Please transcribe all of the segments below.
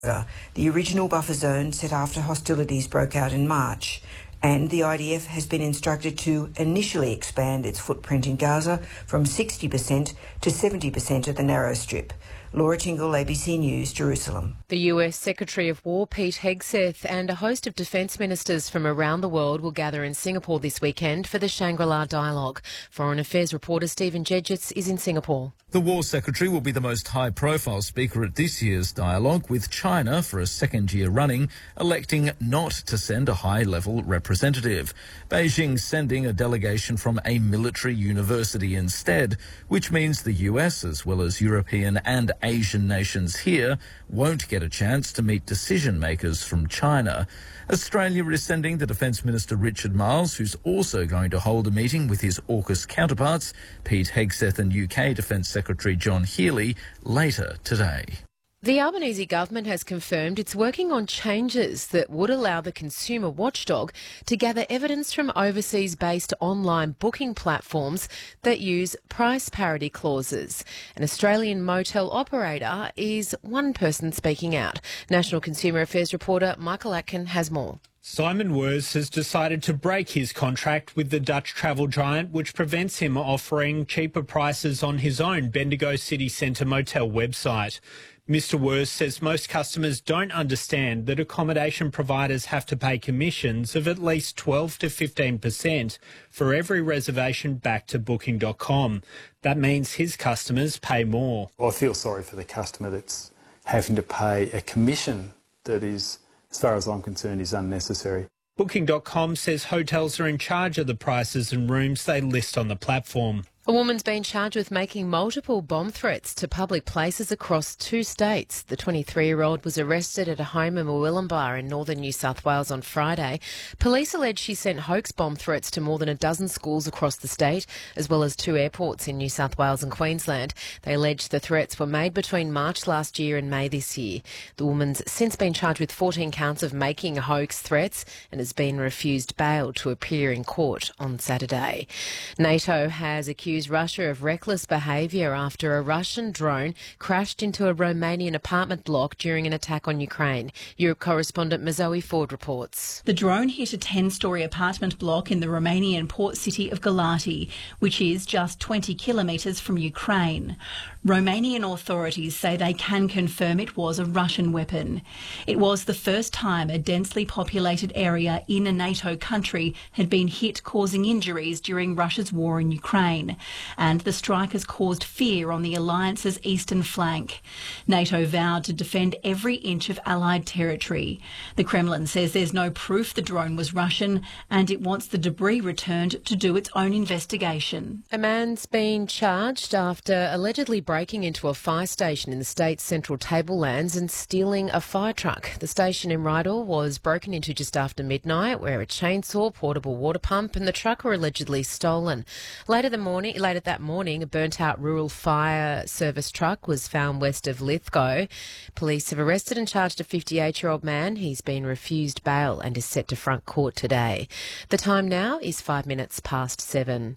the original buffer zone set after hostilities broke out in March. And the IDF has been instructed to initially expand its footprint in Gaza from 60% to 70% of the narrow strip. Laura Tingle, ABC News, Jerusalem. The US Secretary of War Pete Hegseth and a host of defence ministers from around the world will gather in Singapore this weekend for the Shangri-La Dialogue. Foreign Affairs reporter Stephen Jedgetts is in Singapore. The War Secretary will be the most high-profile speaker at this year's dialogue, with China, for a second year running, electing not to send a high-level representative. Beijing sending a delegation from a military university instead, which means the US, as well as European and Asian nations here, won't get a chance to meet decision-makers from China. Australia is sending the Defence Minister Richard Marles, who's also going to hold a meeting with his AUKUS counterparts, Pete Hegseth and UK Defence Secretary John Healey, later today. The Albanese government has confirmed it's working on changes that would allow the consumer watchdog to gather evidence from overseas-based online booking platforms that use price parity clauses. An Australian motel operator is one person speaking out. National Consumer Affairs reporter Michael Atkin has more. Simon Wurz has decided to break his contract with the Dutch travel giant, which prevents him offering cheaper prices on his own Bendigo City Centre motel website. Mr Wurz says most customers don't understand that accommodation providers have to pay commissions of at least 12 to 15% for every reservation back to Booking.com. That means his customers pay more. I feel sorry for the customer that's having to pay a commission that is, as far as I'm concerned, is unnecessary. Booking.com says hotels are in charge of the prices and rooms they list on the platform. A woman's been charged with making multiple bomb threats to public places across 2 states. The 23-year-old was arrested at a home in Murwillumbah in northern New South Wales on Friday. Police allege she sent hoax bomb threats to more than a dozen schools across the state, as well as 2 airports in New South Wales and Queensland. They allege the threats were made between March last year and May this year. The woman's since been charged with 14 counts of making hoax threats and has been refused bail to appear in court on Saturday. NATO has accused Russia of reckless behaviour after a Russian drone crashed into a Romanian apartment block during an attack on Ukraine. Europe correspondent Mazoe Ford reports. The drone hit a 10-storey apartment block in the Romanian port city of Galati, which is just 20 kilometres from Ukraine. Romanian authorities say they can confirm it was a Russian weapon. It was the first time a densely populated area in a NATO country had been hit, causing injuries during Russia's war in Ukraine. And the strike has caused fear on the alliance's eastern flank. NATO vowed to defend every inch of Allied territory. The Kremlin says there's no proof the drone was Russian and it wants the debris returned to do its own investigation. A man's been charged after allegedly breaking into a fire station in the state's central tablelands and stealing a fire truck. The station in Rydal was broken into just after midnight, where a chainsaw, portable water pump and the truck were allegedly stolen. Later that morning, a burnt-out rural fire service truck was found west of Lithgow. Police have arrested and charged a 58-year-old man. He's been refused bail and is set to front court today. The time now is 5 minutes past 7.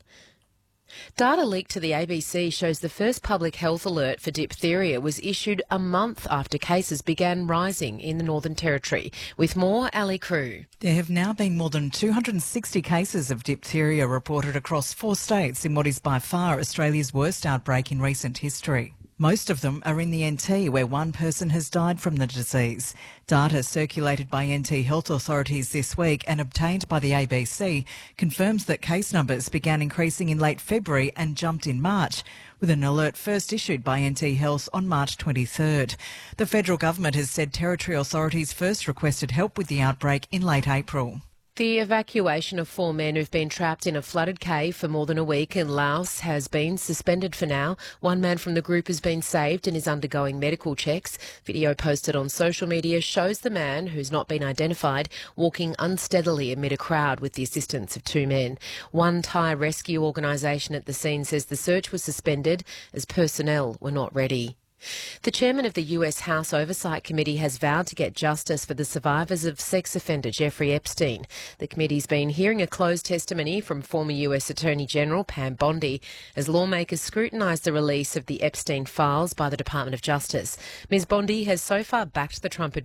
Data leaked to the ABC shows the first public health alert for diphtheria was issued a month after cases began rising in the Northern Territory. With more, Ali Crew. There have now been more than 260 cases of diphtheria reported across 4 states in what is by far Australia's worst outbreak in recent history. Most of them are in the NT, where 1 person has died from the disease. Data circulated by NT health authorities this week and obtained by the ABC confirms that case numbers began increasing in late February and jumped in March, with an alert first issued by NT Health on March 23rd. The federal government has said territory authorities first requested help with the outbreak in late April. The evacuation of 4 men who've been trapped in a flooded cave for more than a week in Laos has been suspended for now. 1 man from the group has been saved and is undergoing medical checks. Video posted on social media shows the man, who's not been identified, walking unsteadily amid a crowd with the assistance of 2 men. One Thai rescue organisation at the scene says the search was suspended as personnel were not ready. The chairman of the US House Oversight Committee has vowed to get justice for the survivors of sex offender Jeffrey Epstein. The committee's been hearing a closed testimony from former US Attorney General Pam Bondi as lawmakers scrutinise the release of the Epstein files by the Department of Justice. Ms Bondi has so far backed the Trump administration